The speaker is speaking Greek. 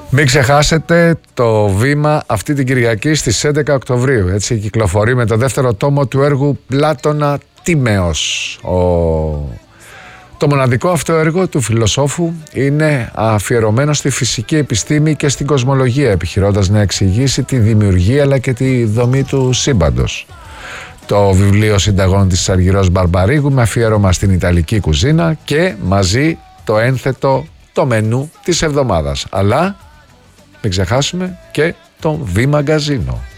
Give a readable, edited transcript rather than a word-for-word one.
Μην ξεχάσετε το βήμα αυτή την Κυριακή στις 11 Οκτωβρίου. Έτσι κυκλοφορεί με το δεύτερο τόμο του έργου Πλάτωνα Τίμεως. Το μοναδικό αυτό έργο του φιλοσόφου είναι αφιερωμένο στη φυσική επιστήμη και στην κοσμολογία, επιχειρώντας να εξηγήσει τη δημιουργία αλλά και τη δομή του σύμπαντος. Το βιβλίο συνταγών της Αργυρός Μπαρμπαρίγου με αφιέρωμα στην Ιταλική κουζίνα και μαζί το ένθετο το μενού της εβδομάδας. Αλλά μην ξεχάσουμε και το V-Magazino.